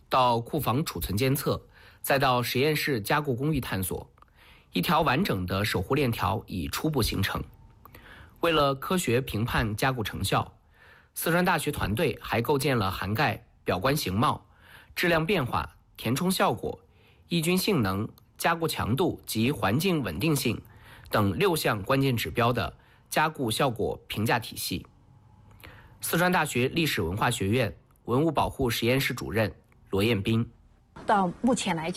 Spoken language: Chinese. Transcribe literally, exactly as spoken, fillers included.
到库房储存监测，再到实验室加固工艺探索，一条完整的守护链条已初步形成。为了科学评判加固成效，四川大学团队还构建了涵盖表观形貌、质量变化、填充效果、抑菌性能、加固强度及环境稳定性等六项关键指标的加固效果评价体系。四川大学历史文化学院文物保护实验室主任罗彦斌。 到目前来讲，